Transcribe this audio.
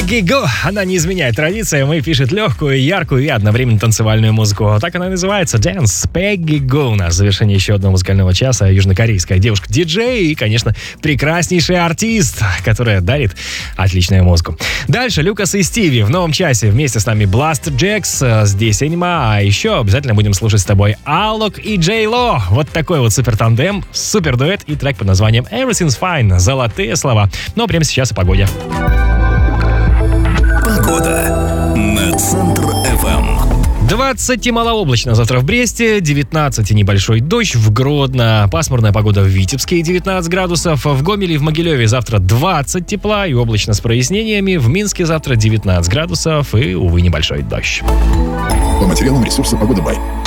Peggy Gou. Она не изменяет традициям и пишет легкую, яркую и одновременно танцевальную музыку. Так она и называется Dance. Peggy Gou. На завершение еще одного музыкального часа южнокорейская девушка-диджей и, конечно, прекраснейший артист, которая дарит отличную музыку. Дальше Люкас и Стиви в новом часе. Вместе с нами Blaster Jacks, здесь Эньма, а еще обязательно будем слушать с тобой Алок и Джей Ло. Вот такой вот супер тандем, супер дуэт и трек под названием Everything's Fine. Золотые слова. Но прямо сейчас о погоде. Погода на Центр-ФМ. 20 и малооблачно завтра в Бресте, 19 и небольшой дождь в Гродно, пасмурная погода в Витебске 19 градусов, в Гомеле и в Могилеве завтра 20 тепла и облачно с прояснениями, в Минске завтра 19 градусов и, увы, небольшой дождь. По материалам ресурса «Погода Бай».